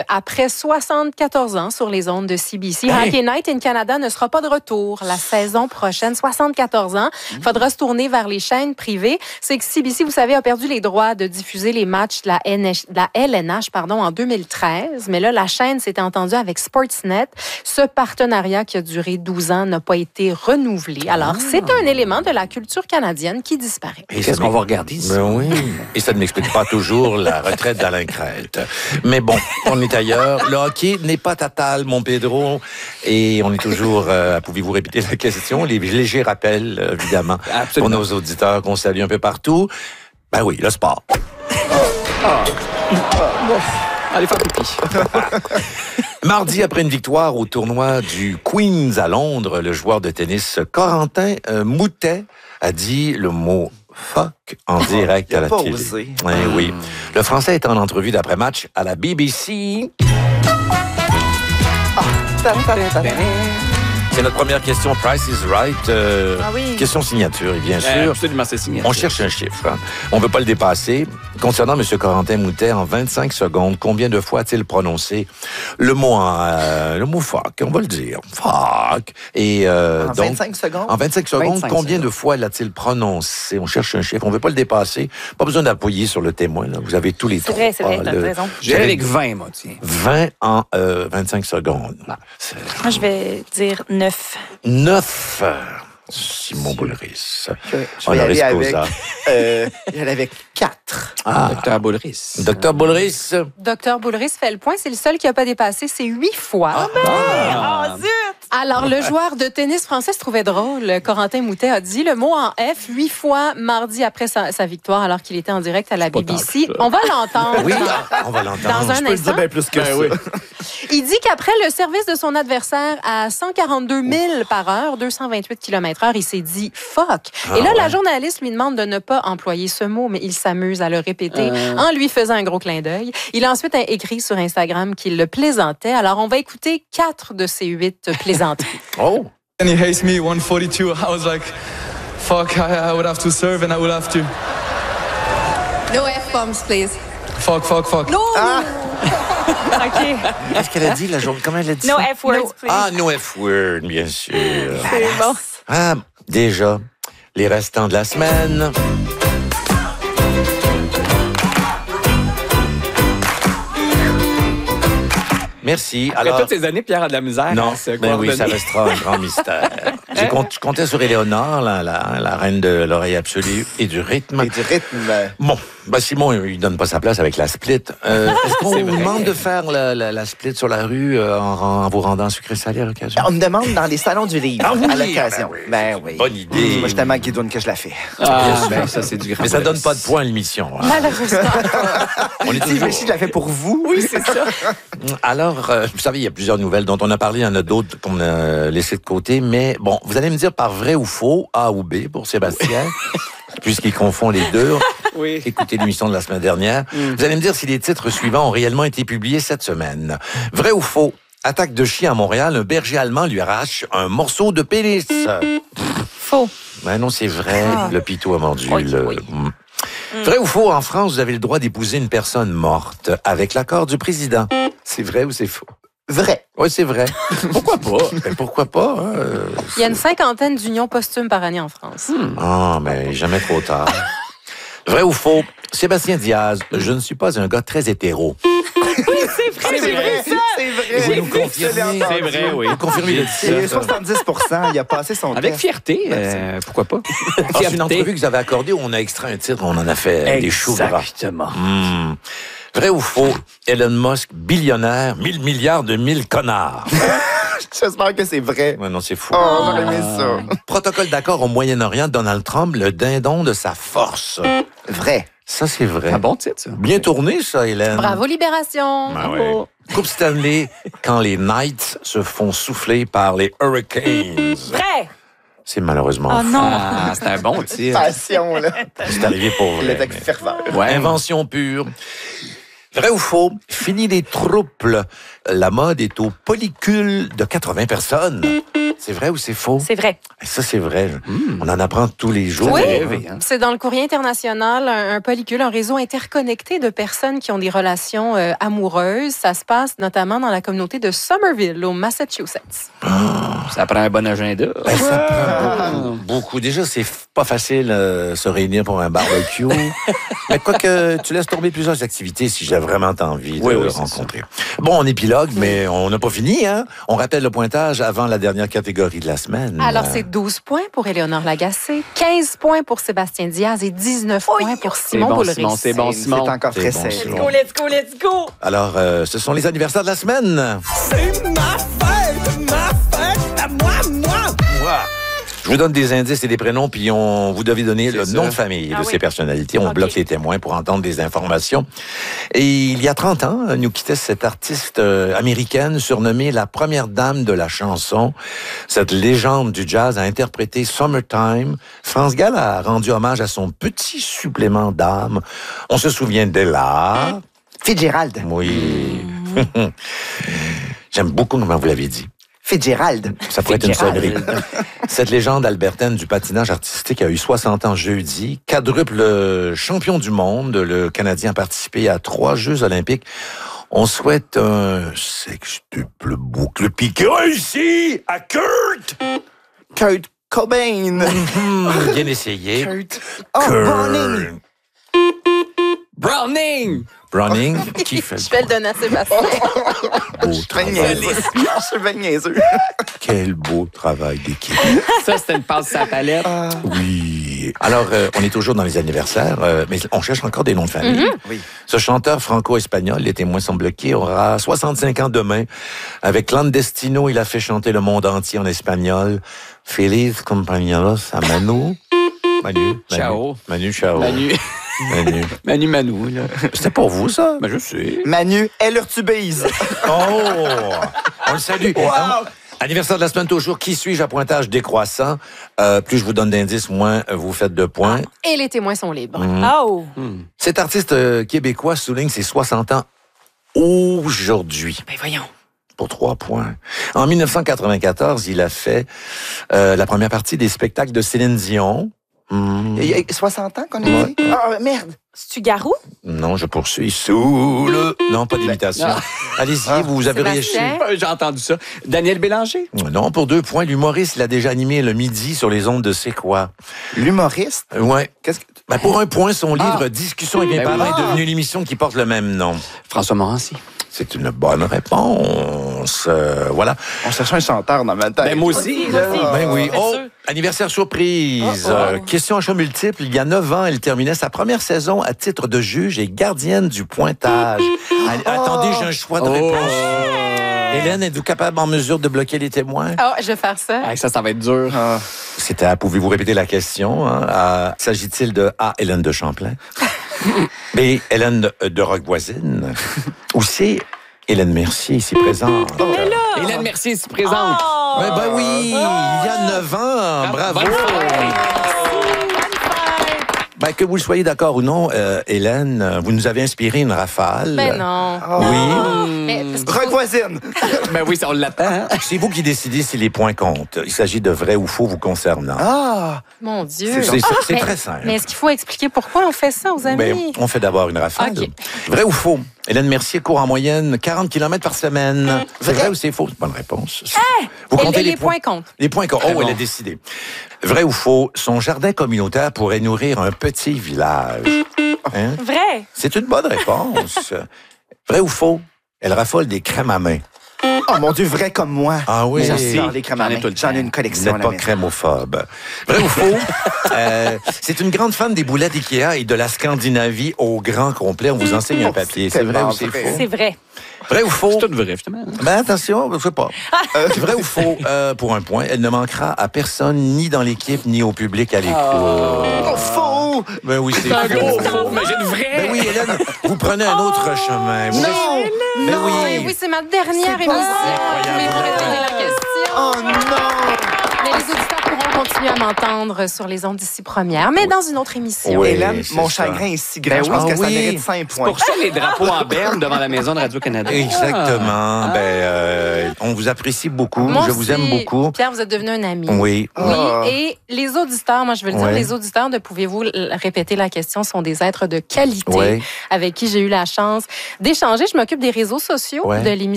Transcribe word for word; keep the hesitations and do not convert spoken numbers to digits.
après soixante-quatorze ans sur les ondes de C B C. Hey. Hockey Night in Canada ne sera pas de retour la saison prochaine. soixante-quatorze ans. Il faudra se tourner vers les chaînes privées. C'est que C B C, vous savez, a perdu les droits de diffuser les matchs de la, N H, de la L N H pardon, en deux mille treize. Mais là, la chaîne s'était entendue avec Sportsnet. Ce partenariat qui a duré douze ans n'a pas été renouvelé. Alors, ah. c'est un élément de la culture canadienne qui disparaît. Et qu'est-ce qu'on va regarder ici? Ben oui. Et ça ne m'explique pas toujours la retraite d'Alain Crête. Mais bon, on est ailleurs. Le hockey n'est pas total, mon Pedro. Et on est toujours... Euh, pouvez-vous répéter la question? Les légers rappels, évidemment, Absolument. Pour nos auditeurs qu'on salue un peu partout. Ben oui, le sport. Oh. Oh. Oh. Allez faire pipi. Mardi, après une victoire au tournoi du Queen's à Londres, le joueur de tennis Corentin euh, Moutet a dit le mot « fuck » en direct oh, à la télé. Osé. Oui, oui. Le Français est en entrevue d'après-match à la B B C. Oh. C'est notre première question. Price is Right. Euh, ah oui. Question signature, bien sûr. Euh, absolument, c'est signature. On cherche un chiffre. Hein. On ne veut pas le dépasser. Concernant M. Corentin Moutet, en vingt-cinq secondes, combien de fois a-t-il prononcé le mot euh, le mot fuck? On va le dire. Fuck. Et, euh, en donc, vingt-cinq secondes? En vingt-cinq secondes, vingt-cinq combien secondes. de fois l'a-t-il prononcé? On cherche un chiffre. On ne veut pas le dépasser. Pas besoin d'appuyer sur le témoin. Là. Vous avez tous les C'est trois. vrai, c'est vrai, t'as le... raison. J'ai avec vingt, moi, tiens. vingt en euh, vingt-cinq secondes. Moi, je vais dire neuf. neuf. Simon Boulris. Je, je vais y aller avec, euh, y aller avec quatre. Ah, Docteur Boulris. Docteur Boulris. Docteur Boulris fait le point. C'est le seul qui n'a pas dépassé. C'est huit fois. Ah, Ah, zut! Alors, le joueur de tennis français se trouvait drôle. Corentin Moutet a dit le mot en F huit fois mardi après sa, sa victoire alors qu'il était en direct à la B B C. On va l'entendre. Oui, dans, on va l'entendre. dans un Je peux le instant. dire bien plus que Ben ça. oui. Il dit qu'après le service de son adversaire à cent quarante-deux mille par heure, deux cent vingt-huit kilomètres heure, il s'est dit « fuck ». Ah, Et là, ouais. la journaliste lui demande de ne pas employer ce mot, mais il s'amuse à le répéter Euh. en lui faisant un gros clin d'œil. Il a ensuite écrit sur Instagram qu'il le plaisantait. Alors, on va écouter quatre de ces huit plaisanteries. Oh! And he hates me, one forty-two. I was like, fuck, I, I would have to serve and I would have to. No F-bombs, please. Fuck, fuck, fuck. No, Ah! OK. Qu'est-ce qu'elle a dit, la journée? Comment elle a dit No ça? F-words, please. Ah, no F-word, bien sûr. C'est bon. Ah, déjà, les restants de la semaine. Merci. Après Alors, toutes ces années, Pierre a de la misère. non, à se ben oui, ça coordonner. restera un grand mystère. J'ai compte- Je comptais sur Éléonore, la, la, la reine de l'oreille absolue et du rythme. Et du rythme. Bon, ben Simon, il donne pas sa place avec la split. Euh, est-ce qu'on C'est vous vrai. demande de faire la, la, la split sur la rue euh, en, en vous rendant sucré salé à l'occasion? On me demande dans les salons du livre, Ah oui, à l'occasion. ben oui. Ben oui. Bonne idée. Moi, je suis tellement guidoune que je la fais. Ah, ben ça, c'est du grand. Mais ça donne pas de points à l'émission. hein. Malheureusement. On est Si, toujours... je la fais pour vous. Oui, c'est ça. Alors, euh, vous savez, il y a plusieurs nouvelles dont on a parlé, il y en a d'autres qu'on a laissées de côté, mais bon, vous allez me dire par vrai ou faux, A ou B pour Sébastien, puisqu'il confond les deux. Oui. Écoutez l'émission de la semaine dernière. Mm. Vous allez me dire si les titres suivants ont réellement été publiés cette semaine. Vrai ou faux? Attaque de chien à Montréal, un berger allemand lui arrache un morceau de pénis. Faux. Ben non, c'est vrai, Ah. le pitou a mordu. Oui, le... oui. Mm. Vrai ou faux? En France, vous avez le droit d'épouser une personne morte avec l'accord du président. C'est vrai ou c'est faux? Vrai. Oui, c'est vrai. Pourquoi pas? Ben, pourquoi pas? Hein? Il y a une cinquantaine d'unions posthumes par année en France. Ah, mais jamais trop tard. Vrai ou faux? Sébastien Diaz, je ne suis pas un gars très hétéro. C'est vrai, ça. C'est vrai. Vous nous confirmez? C'est vrai, oui. Vous confirmez le C'est titre? soixante-dix pour cent. Il a passé son Avec test. fierté, euh, pourquoi pas? Ah, c'est une entrevue que vous avez accordée où on a extrait un titre, on en a fait des choux gras. Exactement. Hmm. Vrai ou faux? Elon Musk, billionnaire, mille milliards de mille connards. J'espère que c'est vrai. Ouais, non, c'est faux. Oh, j'aurais aimé ça. Protocole d'accord au Moyen-Orient, Donald Trump, le dindon de sa force. Vrai. Ça, c'est vrai. Un bon titre, ça. Bien tourné, ça, Hélène. Bravo, Libération. Ben Bravo. ouais. Coupe Stanley, quand les Knights se font souffler par les Hurricanes. Vrai. C'est malheureusement Oh faux. non. Ah, c'est un bon titre. Passion, là. C'est arrivé pour vrai. L'attaque mais- ferveur. Ouais. Invention pure. Vrai ou faux? Fini les troubles. La mode est au polycule de quatre-vingts personnes. C'est vrai ou c'est faux? C'est vrai. Ça, c'est vrai. Mmh. On en apprend tous les jours. Oui, Rêver, hein? C'est dans le courrier international, un, un polycule, un réseau interconnecté de personnes qui ont des relations euh, amoureuses. Ça se passe notamment dans la communauté de Somerville, au Massachusetts. Oh, ça prend un bon agenda. Ben, ça prend beaucoup, beaucoup. Déjà, c'est pas facile euh, se réunir pour un barbecue. Mais quoi que tu laisses tomber plusieurs activités si j'ai vraiment envie de oui, le oui, rencontrer. Bon, on épilogue, mais on n'a pas fini, hein? On rappelle le pointage avant la dernière catégorie de la semaine. Alors, c'est douze points pour Éléonore Lagacé, quinze points pour Sébastien Diaz et dix-neuf Oui. points pour Simon bon, Boulris. Simon, c'est bon, Simon. C'est encore très C'est bon, serré. Simon. Let's go, let's go! Alors, euh, ce sont les anniversaires de la semaine. C'est ma fête, ma fête à moi, moi. Moi. Je vous donne des indices et des prénoms, puis on vous devez donner le ça. nom de famille Ah de oui. ces personnalités. On Ok. bloque les témoins pour entendre des informations. Et il y a trente ans, nous quittait cette artiste euh, américaine surnommée la première dame de la chanson. Cette légende du jazz a interprété Summertime. France Gall a rendu hommage à son petit supplément d'âme. On se souvient d'Ella. Fitzgerald. Oui. J'aime beaucoup comment vous l'avez dit. Fitzgerald. Ça pourrait être une Fitzgerald. sonnerie. Cette légende albertaine du patinage artistique a eu soixante ans jeudi. Quadruple champion du monde, le Canadien a participé à trois Jeux olympiques. On souhaite un sextuple boucle piqué réussi à Kurt! Kurt Cobain. Mmh, bien essayé. Kurt. Oh, Kurt. Browning. Browning! Browning, qui fait Je vais le donner à Sébastien. beau Je suis travail. niaiseux. Je suis bien niaiseux. Quel beau travail d'équipe. Ça, c'était une passe à la palette. Oui. Alors, euh, on est toujours dans les anniversaires, euh, mais on cherche encore des noms de famille. Mm-hmm. Oui. Ce chanteur franco-espagnol, les témoins sont bloqués, aura soixante-cinq ans demain. Avec Clandestino, il a fait chanter le monde entier en espagnol. Feliz compañeros a Manu. Manu. Manu. Ciao. Manu, ciao. Manu. Manu. Manu Manu, là. C'était pour vous, ça? Ben, je sais. Manu Elurtubise. Oh! On le salue. Wow. Anniversaire de la semaine toujours. Qui suis-je à pointage décroissant? Euh, plus je vous donne d'indices, moins vous faites de points. Et les témoins sont libres. Mm. Oh! Cet artiste euh, québécois souligne ses soixante ans aujourd'hui. Ben voyons. Pour trois points. En dix-neuf cent quatre-vingt-quatorze, il a fait euh, la première partie des spectacles de Céline Dion. Mm. Il y a soixante ans qu'on a dit? Ah, merde. C'est-tu Garou? Non, je poursuis. Sous le... Non, pas d'imitation. Non. Allez-y, vous avez réussi. Sébastien? Euh, J'ai entendu ça. Daniel Bélanger? Non, pour deux points. L'humoriste, il a déjà animé le midi sur les ondes de C'est quoi? L'humoriste? Euh, Ouais. Qu'est-ce que... Ben, pour un point, son livre Ah. Discussion avec mes Ben parents oui. est devenu l'émission qui porte le même nom. François Morancy. C'est une bonne réponse. Euh, voilà. On cherchait un chanteur dans ma tête. Ben, moi aussi. Moi aussi. Ah. Ben oui. Bien Oh, sûr. anniversaire surprise. Euh, question à choix multiple. Il y a neuf ans, elle terminait sa première saison à titre de juge et gardienne du pointage. Allez, Attendez, j'ai un choix de Oh. réponse. Hélène, êtes-vous capable en mesure de bloquer les témoins? Oh, je vais faire ça. Ah, ça, ça va être dur. Ah. C'était à, pouvez-vous répéter la question? Hein? À- s'agit-il de A, Hélène de Champlain? B, Hélène de, de Roquevoisine? Ou C, Hélène Mercier, ici présente? Hélène Mercier se présente. Ouais, ben oui, il y a neuf ans. Bravo! Bonne fête. Ben, que vous le soyez d'accord ou non, euh, Hélène, vous nous avez inspiré une rafale. Ben non. Oui. Mais parce qu'il faut- Rock voisine. Ben oui, ça, on l'attend. hein? C'est vous qui décidez si les points comptent. Il s'agit de vrai ou faux vous concernant. Ah. Mon Dieu. C'est- c'est c'est Mais- très simple. Mais est-ce qu'il faut expliquer pourquoi on fait ça aux amis? Ben, on fait d'abord une rafale. Ok. Vrai ou faux? Hélène Mercier court en moyenne quarante kilomètres par semaine. C'est vrai ou c'est faux? Bonne réponse. Vous Et- comptez et les, les points? points comptent. Les points comptent. Très Oh, elle bon. a décidé. Vrai ou faux? Son jardin communautaire pourrait nourrir un petit village. Hein? Vrai. C'est une bonne réponse. Vrai ou faux? Elle raffole des crèmes à main. Oh mon Dieu, vrai comme moi. Ah oui. J'adore les crèmes à J'en ai main. tout le J'en ai temps. une Vous collection n'êtes à la pas maison. crémophobe. Vrai ou faux? Euh, c'est une grande fan des boulettes Ikea et de la Scandinavie au grand complet. On vous enseigne un papier. C'est vrai ou c'est Tellement faux? C'est vrai. Vrai ou faux? C'est tout vrai, finalement. Ben attention, je sais pas. Euh, vrai ou faux? Euh, pour un point, elle ne manquera à personne, ni dans l'équipe, ni au public à l'écoute. Oh, faux! Ben oui, c'est Un gros faux. faux, imagine vrai. Ben oui, Hélène, vous prenez un autre chemin. Vous Non! restez- Ben Non, oui. mais oui, c'est ma dernière C'est émission. pas Je vais vous redonner la question. Oh non! Mais les auditeurs pourront continuer à m'entendre sur les ondes d'ici première, mais dans une autre émission. Oui, Hélène, c'est mon ça. chagrin est si grand. Ben je pense oui. que ça Ah oui. mérite cinq C'est points. pour ça les drapeaux en berne devant la maison de Radio-Canada. Exactement. Ah. Ben, euh, on vous apprécie beaucoup. Moi je vous aussi, aime beaucoup. Pierre, vous êtes devenu un ami. Oui. Oui, Ah. et les auditeurs, moi je veux le dire, Ouais. les auditeurs, de pouvez-vous l- répéter la question, sont des êtres de qualité Ouais. avec qui j'ai eu la chance d'échanger. Je m'occupe des réseaux sociaux Ouais. de l'émission.